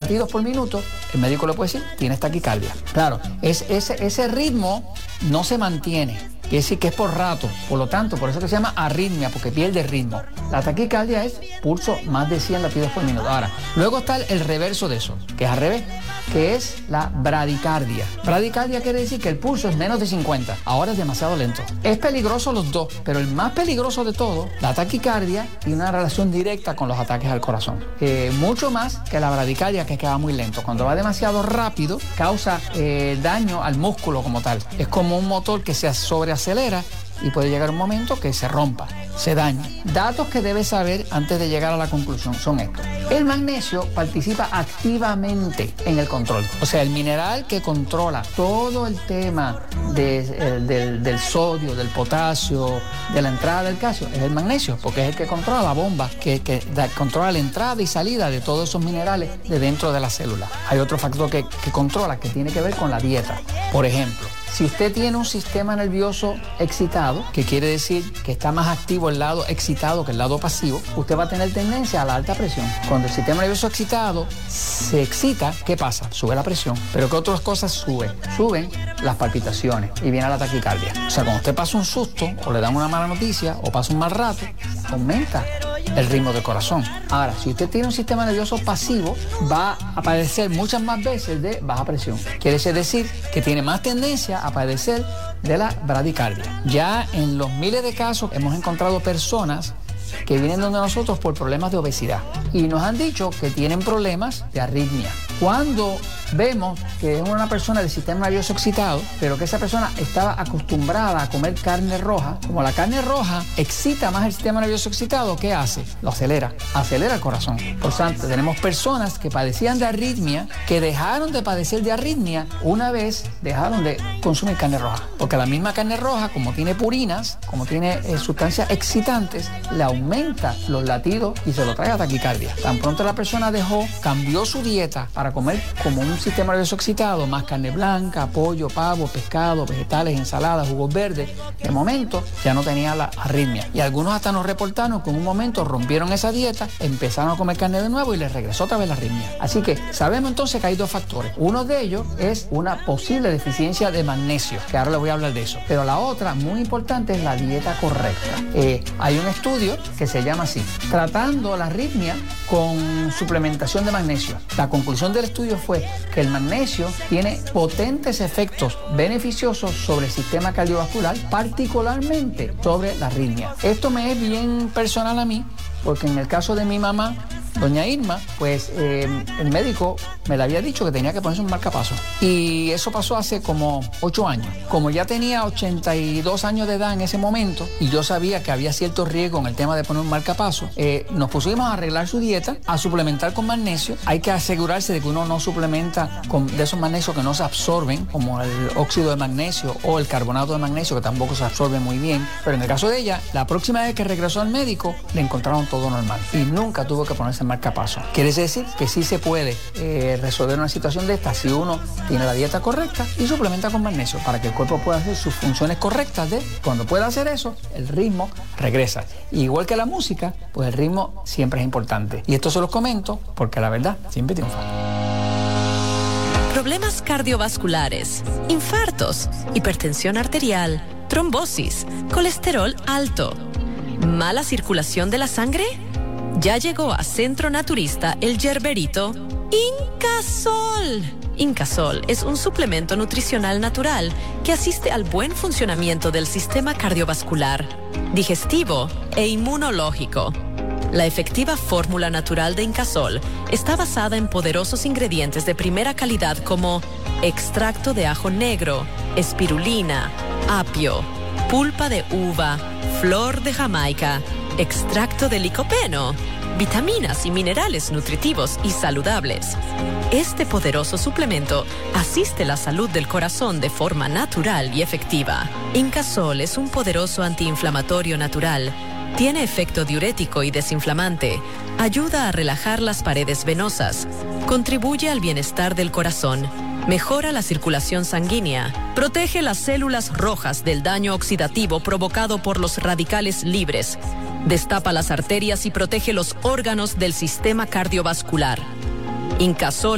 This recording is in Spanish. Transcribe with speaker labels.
Speaker 1: latidos por minuto, el médico le puede decir, tienes taquicardia. Claro, ese ritmo no se mantiene. Quiere decir que es por rato, por lo tanto, por eso que se llama arritmia, porque pierde ritmo. La taquicardia es pulso más de 100 latidos por minuto. Ahora, luego está el reverso de eso, que es al revés, que es la bradicardia. Bradicardia quiere decir que el pulso es menos de 50, ahora es demasiado lento. Es peligroso los dos, pero el más peligroso de todo, la taquicardia, tiene una relación directa con los ataques al corazón. Mucho más que la bradicardia, que va muy lento. Cuando va demasiado rápido, causa daño al músculo como tal. Es como un motor que se sobreacelera y puede llegar un momento que se rompa, se dañe. Datos que debes saber antes de llegar a la conclusión son estos. El magnesio participa activamente en el control. O sea, el mineral que controla todo el tema del sodio, del potasio, de la entrada del calcio, es el magnesio, porque es el que controla la bomba, que controla la entrada y salida de todos esos minerales de dentro de la célula. Hay otro factor que controla, que tiene que ver con la dieta. Por ejemplo, si usted tiene un sistema nervioso excitado, que quiere decir que está más activo el lado excitado que el lado pasivo, usted va a tener tendencia a la alta presión. Cuando el sistema nervioso excitado se excita, ¿qué pasa? Sube la presión. Pero ¿qué otras cosas suben? Suben las palpitaciones y viene la taquicardia. O sea, cuando usted pasa un susto o le dan una mala noticia o pasa un mal rato, aumenta el ritmo del corazón. Ahora, si usted tiene un sistema nervioso pasivo, va a padecer muchas más veces de baja presión. Quiere decir que tiene más tendencia a padecer de la bradicardia. Ya en los miles de casos hemos encontrado personas que vienen donde nosotros por problemas de obesidad y nos han dicho que tienen problemas de arritmia. Cuando vemos que es una persona del sistema nervioso excitado, pero que esa persona estaba acostumbrada a comer carne roja, como la carne roja excita más el sistema nervioso excitado, ¿qué hace? Lo acelera el corazón. Por tanto, tenemos personas que padecían de arritmia, que dejaron de padecer de arritmia una vez dejaron de consumir carne roja, porque la misma carne roja, como tiene purinas, como tiene sustancias excitantes, le aumenta los latidos y se lo trae a taquicardia. Tan pronto la persona cambió su dieta para comer como un sistema nervioso excitado, más carne blanca, pollo, pavo, pescado, vegetales, ensaladas, jugos verdes, de momento ya no tenía la arritmia. Y algunos hasta nos reportaron que en un momento rompieron esa dieta, empezaron a comer carne de nuevo y les regresó otra vez la arritmia. Así que sabemos entonces que hay dos factores. Uno de ellos es una posible deficiencia de magnesio, que ahora les voy a hablar de eso. Pero la otra, muy importante, es la dieta correcta. Hay un estudio que se llama así, tratando la arritmia con suplementación de magnesio. La conclusión del estudio fue que el magnesio tiene potentes efectos beneficiosos sobre el sistema cardiovascular, particularmente sobre la arritmia. Esto me es bien personal a mí, porque en el caso de mi mamá, doña Irma, pues el médico me le había dicho que tenía que ponerse un marcapaso. Y eso pasó hace como 8 años. Como ya tenía 82 años de edad en ese momento y yo sabía que había cierto riesgo en el tema de poner un marcapaso, nos pusimos a arreglar su dieta, a suplementar con magnesio. Hay que asegurarse de que uno no suplementa de esos magnesios que no se absorben, como el óxido de magnesio o el carbonato de magnesio, que tampoco se absorbe muy bien. Pero en el caso de ella, la próxima vez que regresó al médico, le encontraron todo normal y nunca tuvo que ponerse marcapaso. Quiere decir que sí se puede resolver una situación de esta si uno tiene la dieta correcta y suplementa con magnesio para que el cuerpo pueda hacer sus funciones correctas. Cuando pueda hacer eso, el ritmo regresa. Igual que la música, pues el ritmo siempre es importante. Y esto se los comento porque la verdad siempre triunfa.
Speaker 2: Problemas cardiovasculares, infartos, hipertensión arterial, trombosis, colesterol alto, mala circulación de la sangre. Ya llegó a Centro Naturista el yerberito Incasol. Incasol es un suplemento nutricional natural que asiste al buen funcionamiento del sistema cardiovascular, digestivo e inmunológico. La efectiva fórmula natural de Incasol está basada en poderosos ingredientes de primera calidad como extracto de ajo negro, espirulina, apio, pulpa de uva, flor de Jamaica, extracto de licopeno, vitaminas y minerales nutritivos y saludables. Este poderoso suplemento asiste la salud del corazón de forma natural y efectiva. Incasol es un poderoso antiinflamatorio natural. Tiene efecto diurético y desinflamante. Ayuda a relajar las paredes venosas. Contribuye al bienestar del corazón. Mejora la circulación sanguínea. Protege las células rojas del daño oxidativo provocado por los radicales libres. Destapa las arterias y protege los órganos del sistema cardiovascular. Incasol